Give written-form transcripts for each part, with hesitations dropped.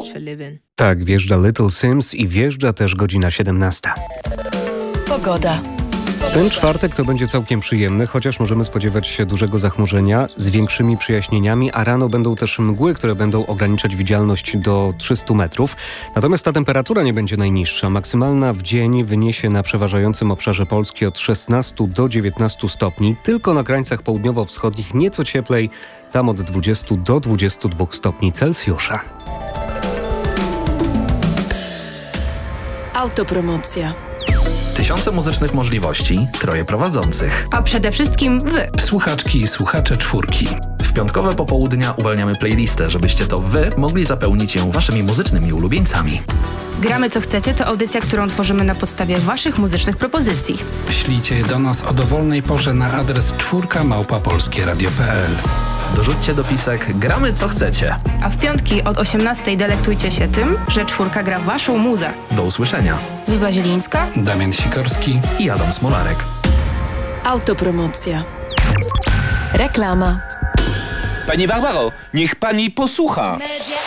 Tak, wjeżdża Little Sims i wjeżdża też godzina 17. Pogoda. Ten czwartek to będzie całkiem przyjemny, chociaż możemy spodziewać się dużego zachmurzenia z większymi przejaśnieniami, a rano będą też mgły, które będą ograniczać widzialność do 300 metrów. Natomiast ta temperatura nie będzie najniższa. Maksymalna w dzień wyniesie na przeważającym obszarze Polski od 16 do 19 stopni. Tylko na krańcach południowo-wschodnich nieco cieplej, tam od 20 do 22 stopni Celsjusza. Autopromocja. Tysiące muzycznych możliwości, troje prowadzących. A przede wszystkim wy. Słuchaczki i słuchacze czwórki. W piątkowe popołudnia uwalniamy playlistę, żebyście to wy mogli zapełnić ją waszymi muzycznymi ulubieńcami. Gramy co chcecie to audycja, którą tworzymy na podstawie waszych muzycznych propozycji. Ślijcie je do nas o dowolnej porze na adres czwórka@polskieradio.pl. Dorzućcie dopisek Gramy co chcecie. A w piątki od 18 delektujcie się tym, że czwórka gra waszą muzę. Do usłyszenia. Zuza Zielińska, Damian Sikorski I Adam Smolarek. Autopromocja. Reklama. Pani Barbaro, niech pani posłucha.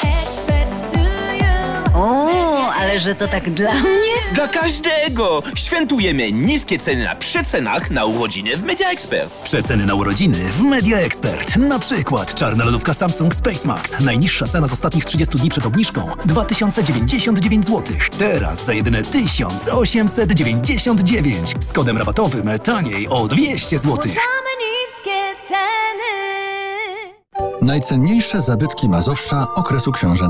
O, ale że to tak dla mnie? Dla każdego! Świętujemy niskie ceny na przecenach na urodziny w Media Expert. Przeceny na urodziny w Media Expert. Na przykład czarna lodówka Samsung Space Max. Najniższa cena z ostatnich 30 dni przed obniżką 2099 zł. Teraz za jedyne 1899. Z kodem rabatowym taniej o 200 zł. Najcenniejsze zabytki Mazowsza okresu książęcego.